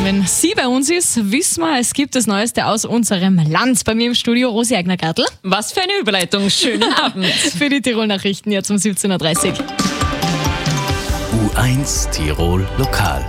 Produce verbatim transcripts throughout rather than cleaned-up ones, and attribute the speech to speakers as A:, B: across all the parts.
A: Und wenn sie bei uns ist, wissen wir, es gibt das Neueste aus unserem Land. Bei mir im Studio Rosi Eigner-Gartl.
B: Was für eine Überleitung. Schönen Abend.
A: Für die Tirol-Nachrichten jetzt um siebzehn Uhr dreißig.
C: U eins Tirol Lokal.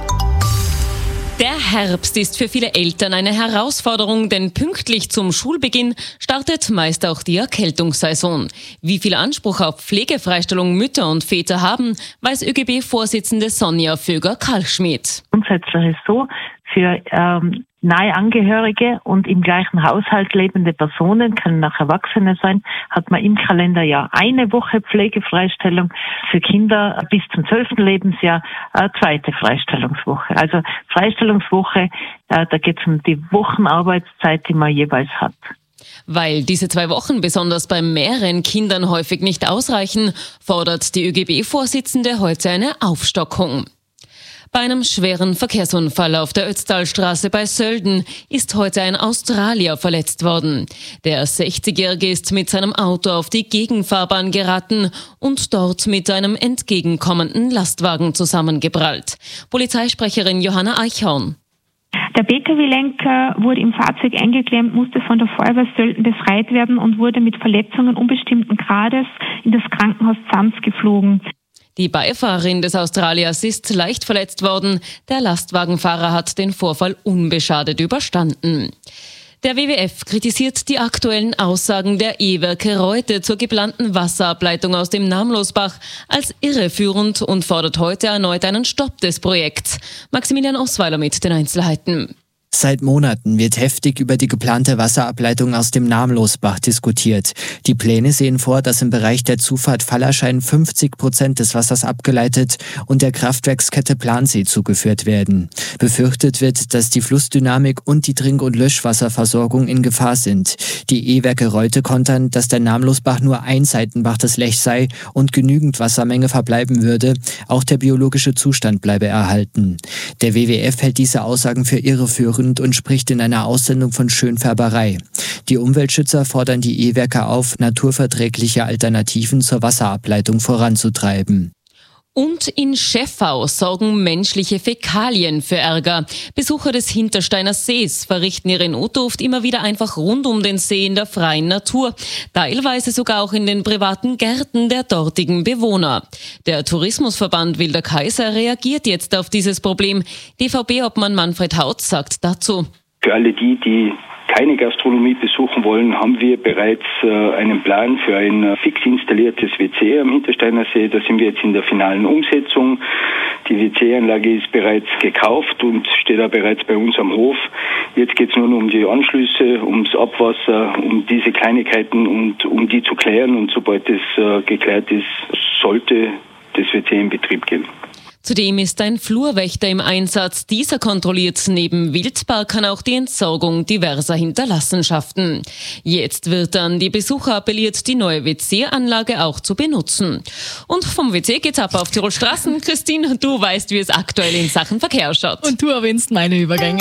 B: Der Herbst ist für viele Eltern eine Herausforderung, denn pünktlich zum Schulbeginn startet meist auch die Erkältungssaison. Wie viel Anspruch auf Pflegefreistellung Mütter und Väter haben, weiß ÖGB-Vorsitzende Sonja Föger-Kalschmidt.
D: Grundsätzlich ist es so, für ähm, nahe Angehörige und im gleichen Haushalt lebende Personen, können auch Erwachsene sein, hat man im Kalenderjahr eine Woche Pflegefreistellung. Für Kinder bis zum zwölften Lebensjahr eine zweite Freistellungswoche. Also Freistellungswoche, äh, da geht es um die Wochenarbeitszeit, die man jeweils hat.
B: Weil diese zwei Wochen besonders bei mehreren Kindern häufig nicht ausreichen, fordert die ÖGB-Vorsitzende heute eine Aufstockung. Bei einem schweren Verkehrsunfall auf der Ötztalstraße bei Sölden ist heute ein Australier verletzt worden. Der sechzigjährige ist mit seinem Auto auf die Gegenfahrbahn geraten und dort mit einem entgegenkommenden Lastwagen zusammengeprallt. Polizeisprecherin Johanna Eichhorn.
E: Der P K W-Lenker wurde im Fahrzeug eingeklemmt, musste von der Feuerwehr Sölden befreit werden und wurde mit Verletzungen unbestimmten Grades in das Krankenhaus Zams geflogen.
B: Die Beifahrerin des Australiers ist leicht verletzt worden. Der Lastwagenfahrer hat den Vorfall unbeschadet überstanden. Der W W F kritisiert die aktuellen Aussagen der E-Werke Reute zur geplanten Wasserableitung aus dem Namlosbach als irreführend und fordert heute erneut einen Stopp des Projekts. Maximilian Osweiler mit den Einzelheiten.
F: Seit Monaten wird heftig über die geplante Wasserableitung aus dem Namlosbach diskutiert. Die Pläne sehen vor, dass im Bereich der Zufahrt Fallerschein fünfzig Prozent des Wassers abgeleitet und der Kraftwerkskette Plansee zugeführt werden. Befürchtet wird, dass die Flussdynamik und die Trink- und Löschwasserversorgung in Gefahr sind. Die E-Werke Reute kontern, dass der Namlosbach nur ein Seitenbach des Lech sei und genügend Wassermenge verbleiben würde. Auch der biologische Zustand bleibe erhalten. Der W W F hält diese Aussagen für irreführend und spricht in einer Aussendung von Schönfärberei. Die Umweltschützer fordern die E-Werke auf, naturverträgliche Alternativen zur Wasserableitung voranzutreiben.
B: Und in Schäffau sorgen menschliche Fäkalien für Ärger. Besucher des Hintersteiner Sees verrichten ihre Notdurft immer wieder einfach rund um den See in der freien Natur. Teilweise sogar auch in den privaten Gärten der dortigen Bewohner. Der Tourismusverband Wilder Kaiser reagiert jetzt auf dieses Problem. D V B-Obmann Manfred Hautz sagt dazu:
G: Für alle die, die keine Gastronomie besuchen wollen, haben wir bereits äh, einen Plan für ein äh, fix installiertes W C am Hintersteiner See. Da sind wir jetzt in der finalen Umsetzung. Die W C-Anlage ist bereits gekauft und steht da bereits bei uns am Hof. Jetzt geht es nur noch um die Anschlüsse, ums Abwasser, um diese Kleinigkeiten und um die zu klären. Und sobald das äh, geklärt ist, sollte das W C in Betrieb gehen.
B: Zudem ist ein Flurwächter im Einsatz. Dieser kontrolliert neben Wildparkern auch die Entsorgung diverser Hinterlassenschaften. Jetzt wird an die Besucher appelliert, die neue W C-Anlage auch zu benutzen. Und vom W C geht's ab auf Tirol Straßen. Christine, du weißt, wie es aktuell in Sachen Verkehr ausschaut.
A: Und du erwähnst meine Übergänge.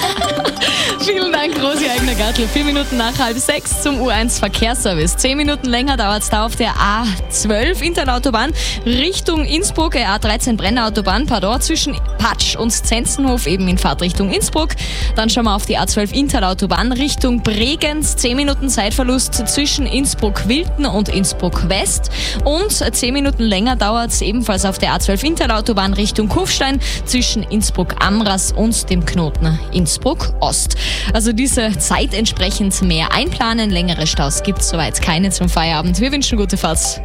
A: Vielen Dank, Rosi Eigner-Gartl. Vier Minuten nach halb sechs zum U eins Verkehrsservice. Zehn Minuten länger dauert es da auf der A zwölf Internautautobahn Richtung Innsbruck, A dreizehn Brenner Autobahn, pardon, zwischen Patsch und Zenzenhof eben in Fahrtrichtung Innsbruck. Dann schauen wir auf die A zwölf Interautobahn Richtung Bregenz. zehn Minuten Zeitverlust zwischen Innsbruck-Wilden und Innsbruck-West. Und zehn Minuten länger dauert es ebenfalls auf der A zwölf Interautobahn Richtung Kufstein zwischen Innsbruck-Amras und dem Knoten Innsbruck-Ost. Also diese Zeit entsprechend mehr einplanen. Längere Staus gibt es soweit keine zum Feierabend. Wir wünschen gute Fahrt.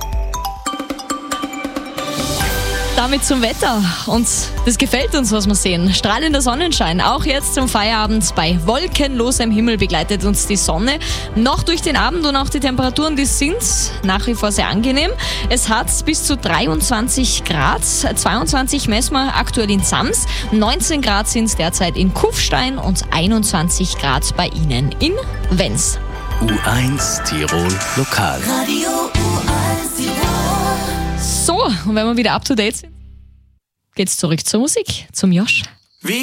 A: Damit zum Wetter. Und das gefällt uns, was wir sehen. Strahlender Sonnenschein, auch jetzt zum Feierabend. Bei wolkenlosem Himmel begleitet uns die Sonne noch durch den Abend und auch die Temperaturen, die sind nach wie vor sehr angenehm. Es hat bis zu dreiundzwanzig Grad, zweiundzwanzig messen wir aktuell in Zams, neunzehn Grad sind es derzeit in Kufstein und einundzwanzig Grad bei Ihnen in Wenz.
C: U eins Tirol Lokal.
H: Radio U eins Tirol.
A: So, und wenn wir wieder up to date sind, geht's zurück zur Musik, zum Josh.